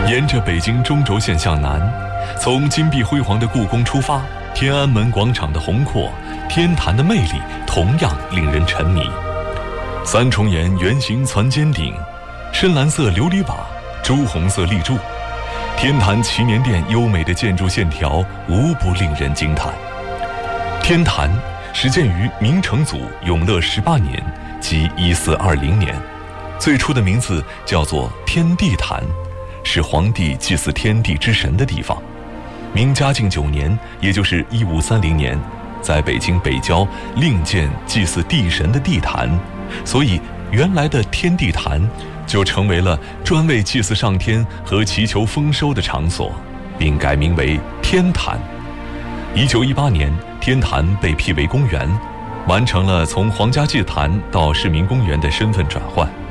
沿着北京中轴线向南，从金碧辉煌的故宫出发，天安门广场的宏阔，天坛的魅力同样令人沉迷。三重檐圆形攒尖顶，深蓝色琉璃瓦，朱红色立柱，天坛祈年殿优美的建筑线条无不令人惊叹。天坛始建于明成祖永乐18年，即1420年，最初的名字叫做天地坛，是皇帝祭祀天地之神的地方。明嘉靖9年，也就是1530年，在北京北郊另建祭祀地神的地坛，所以原来的天地坛就成为了专为祭祀上天和祈求丰收的场所，并改名为天坛。1918年，天坛被辟为公园，完成了从皇家祭坛到市民公园的身份转换。